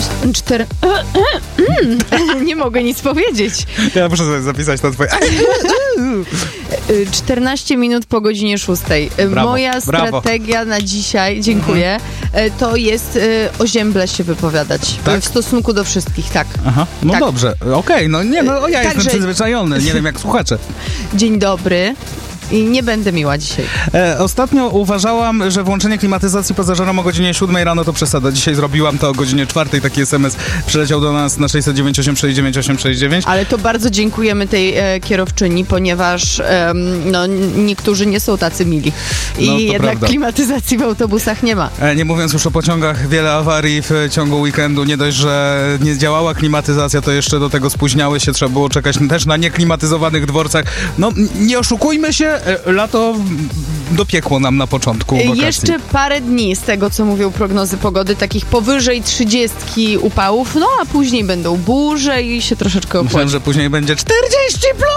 Nie mogę nic powiedzieć. Ja muszę sobie zapisać to twoje... 14 minut po godzinie 6. Brawo, Moja strategia na dzisiaj, dziękuję, to jest o zięble się wypowiadać. Tak? W stosunku do wszystkich, tak. Aha, no tak. Dobrze, okej, no nie, no ja jestem Także- przyzwyczajony, nie wiem jak słuchacze. Dzień dobry. I nie będę miła dzisiaj. Ostatnio uważałam, że włączenie klimatyzacji pasażerom o godzinie 7 rano to przesada. Dzisiaj zrobiłam to o godzinie 4, taki SMS przyleciał do nas na 609 869 869. Ale to bardzo dziękujemy tej kierowczyni, ponieważ niektórzy nie są tacy mili. I No, to jednak prawda. Klimatyzacji w autobusach nie ma. Nie mówiąc już o pociągach, wiele awarii w ciągu weekendu. Nie dość, że nie działała klimatyzacja, to jeszcze do tego spóźniały się. Trzeba było czekać też na nieklimatyzowanych dworcach. No, nie oszukujmy się, lato dopiekło nam na początku wakacji. Jeszcze parę dni z tego, co mówią prognozy pogody, takich powyżej 30 upałów, no a później będą burze i się troszeczkę ochłodzi. Myślałem, że później będzie 40+.